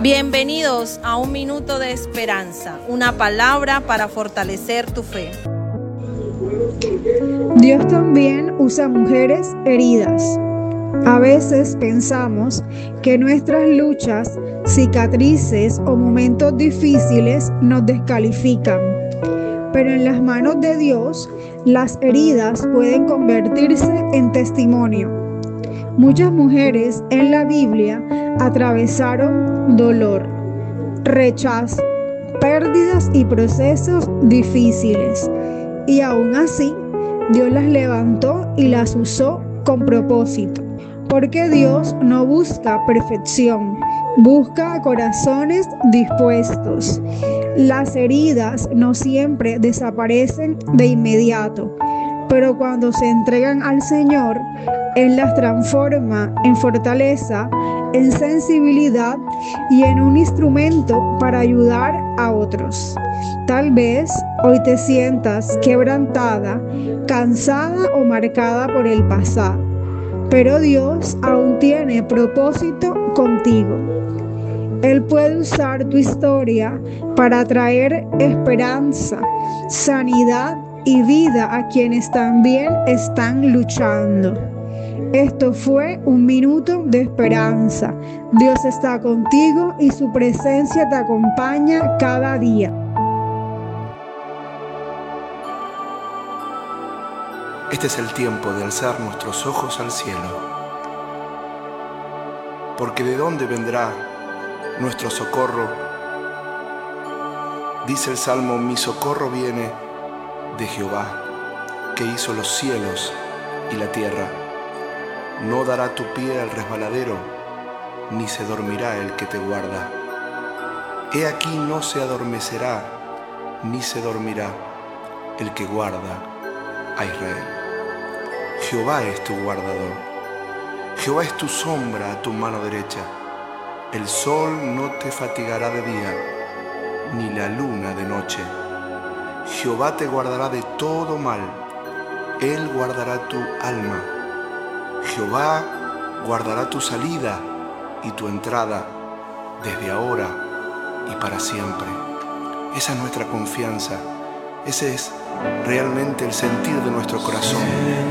Bienvenidos a Un Minuto de Esperanza, una palabra para fortalecer tu fe. Dios también usa mujeres heridas. A veces pensamos que nuestras luchas, cicatrices o momentos difíciles nos descalifican. Pero en las manos de Dios, las heridas pueden convertirse en testimonio. Muchas mujeres en la Biblia atravesaron dolor, rechazo, pérdidas y procesos difíciles. Y aún así, Dios las levantó y las usó con propósito. Porque Dios no busca perfección, busca corazones dispuestos. Las heridas no siempre desaparecen de inmediato, pero cuando se entregan al Señor, Él las transforma en fortaleza, en sensibilidad y en un instrumento para ayudar a otros. Tal vez hoy te sientas quebrantada, cansada o marcada por el pasado, pero Dios aún tiene propósito contigo. Él puede usar tu historia para traer esperanza, sanidad y vida a quienes también están luchando. Esto fue Un Minuto de Esperanza. Dios está contigo y su presencia te acompaña cada día. Este es el tiempo de alzar nuestros ojos al cielo, porque ¿de dónde vendrá nuestro socorro? Dice el Salmo: mi socorro viene de Jehová, que hizo los cielos y la tierra. No dará tu pie al resbaladero, ni se dormirá el que te guarda. He aquí no se adormecerá, ni se dormirá el que guarda a Israel. Jehová es tu guardador. Jehová es tu sombra a tu mano derecha. El sol no te fatigará de día, ni la luna de noche. Jehová te guardará de todo mal. Él guardará tu alma. Jehová guardará tu salida y tu entrada desde ahora y para siempre. Esa es nuestra confianza. Ese es realmente el sentir de nuestro corazón.